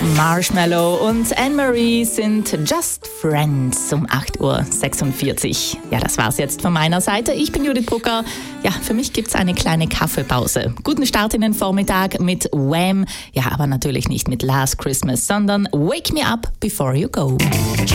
Marshmallow und Anne-Marie sind Just Friends um 8.46 Uhr. Ja, das war's jetzt von meiner Seite. Ich bin Judith Brucker. Ja, für mich gibt's eine kleine Kaffeepause. Guten Start in den Vormittag mit Wham! Ja, aber natürlich nicht mit Last Christmas, sondern Wake Me Up Before You Go.